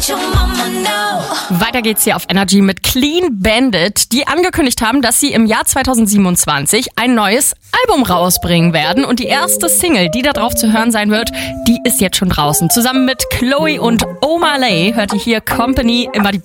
Weiter geht's hier auf Energy mit Clean Bandit, die angekündigt haben, dass sie im Jahr 2027 ein neues Album rausbringen werden. Und die erste Single, die da drauf zu hören sein wird, die ist jetzt schon draußen. Zusammen mit Chloe und Omalay hört ihr hier Company, immer die